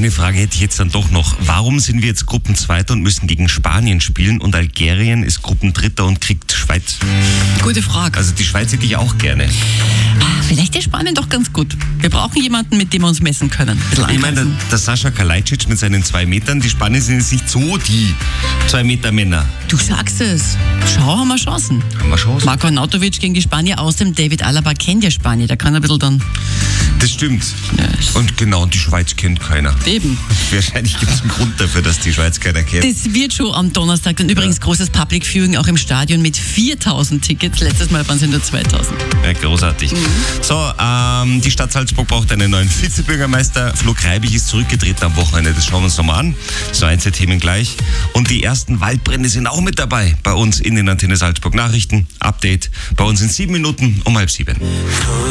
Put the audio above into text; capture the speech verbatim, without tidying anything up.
eine Frage hätte ich jetzt dann doch noch. Warum sind wir jetzt Gruppenzweiter und müssen gegen Spanien spielen und Algerien ist Gruppendritter und kriegt Schweiz? Gute Frage. Also die Schweiz hätte ich auch gerne. Vielleicht ist Spanien doch ganz gut. Wir brauchen jemanden, mit dem wir uns messen können. Ich meine, der, der Sascha Kalajdzic mit seinen zwei Metern, die Spanier sind jetzt nicht so die zwei Meter Männer. Du sagst es. Schau, haben wir Chancen. Haben wir Chancen? Marko Arnautovic gegen die Spanier aus dem David Alaba kennt ja Spanier. Der kann ein bisschen dann... Das stimmt. Yes. Und genau, die Schweiz kennt keiner. Eben. Wahrscheinlich gibt es einen Grund dafür, dass die Schweiz keiner kennt. Das wird schon am Donnerstag. Und übrigens ja. großes Public Viewing auch im Stadion mit viertausend Tickets. Letztes Mal waren es nur zweitausend. Ja, großartig. Mhm. So, ähm, die Stadt Salzburg braucht einen neuen Vizebürgermeister. Flo Kreibich ist zurückgetreten am Wochenende. Das schauen wir uns nochmal an. So ein, zwei Themen gleich. Und die ersten Waldbrände sind auch mit dabei bei uns in den Antenne Salzburg Nachrichten. Update bei uns in sieben Minuten um halb sieben.